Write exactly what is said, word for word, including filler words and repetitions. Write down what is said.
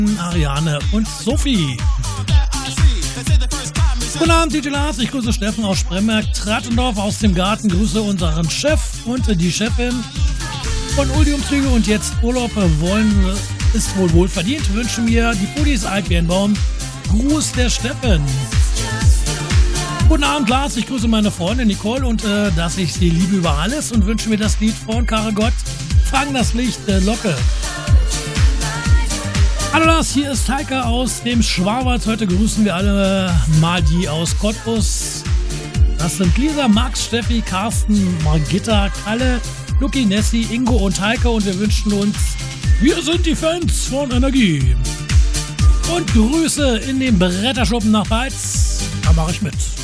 Ariane und Sophie. Guten Abend, D J Lars. Ich grüße Steffen aus Spremberg, Trattendorf aus dem Garten. Grüße unseren Chef und die Chefin von Uldiumzüge und jetzt Urlaub wollen, ist wohl wohl verdient. Wünschen mir die Pudis Altbeerenbaum. Gruß der Steffen. Guten Abend, Lars. Ich grüße meine Freundin Nicole und äh, dass ich sie liebe über alles und wünsche mir das Lied von Karel Gott. Fang das Licht, äh, Locke. Hallo Lars, hier ist Heike aus dem Schwabert. Heute grüßen wir alle mal die aus Cottbus. Das sind Lisa, Max, Steffi, Carsten, Margitta, Kalle, Luki, Nessi, Ingo und Heike und wir wünschen uns, wir sind die Fans von Energie. Und Grüße in den Bretterschuppen nach Beiz. Da mache ich mit.